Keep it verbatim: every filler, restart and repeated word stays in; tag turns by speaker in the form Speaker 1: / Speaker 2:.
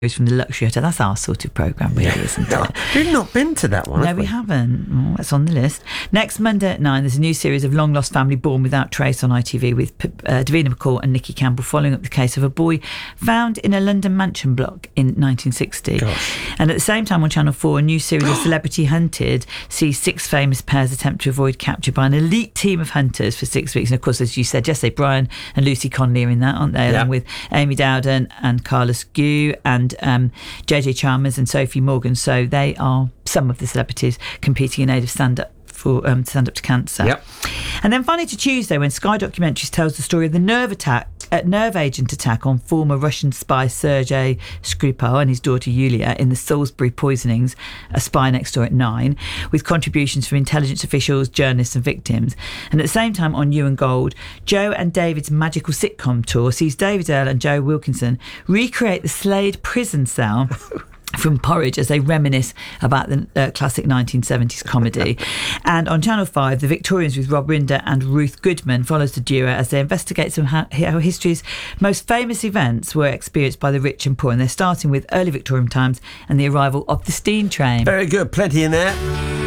Speaker 1: from the Luxury Hotel. That's our sort of programme, really, isn't
Speaker 2: No,
Speaker 1: it?
Speaker 2: we've not been to that one.
Speaker 1: No,
Speaker 2: have
Speaker 1: we haven't. Oh, that's on the list. Next Monday at nine, there's a new series of Long Lost Family Born Without Trace on I T V with uh, Davina McCall and Nicky Campbell, following up the case of a boy found in a London mansion block in nineteen sixty.
Speaker 2: Gosh.
Speaker 1: And at the same time on Channel four, a new series of Celebrity Hunted sees six famous pairs attempt to avoid capture by an elite team of hunters for six weeks. And of course, as you said yesterday, Brian and Lucy Connolly are in that, aren't they?
Speaker 2: Yeah.
Speaker 1: Along with Amy Dowden and Carla Skew and um, J J Chalmers and Sophie Morgan. So they are some of the celebrities competing in aid of stand-up for um, Stand Up to Cancer.
Speaker 2: Yep.
Speaker 1: And then finally to Tuesday, when Sky Documentaries tells the story of the nerve attack, uh, nerve agent attack on former Russian spy Sergei Skripal and his daughter Yulia in the Salisbury poisonings, A Spy Next Door at nine, with contributions from intelligence officials, journalists and victims. And at the same time on Ewan Gold, Joe and David's magical sitcom tour sees David Earl and Joe Wilkinson recreate the Slade prison cell from Porridge as they reminisce about the uh, classic nineteen seventies comedy. And on Channel five, The Victorians with Rob Rinder and Ruth Goodman follows the duo as they investigate some how, how history's most famous events were experienced by the rich and poor. And they're starting with early Victorian times and the arrival of the steam train.
Speaker 2: Very good. Plenty in there.